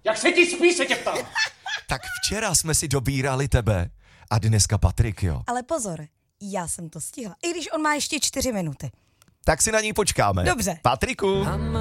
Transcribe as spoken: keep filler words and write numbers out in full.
Jak se ti spí, se tě ptám. Tak včera jsme si dobírali tebe a dneska Patrik, jo. Ale pozor, já jsem to stihla, i když on má ještě čtyři minuty. Tak si na ní počkáme. Dobře. Patriku.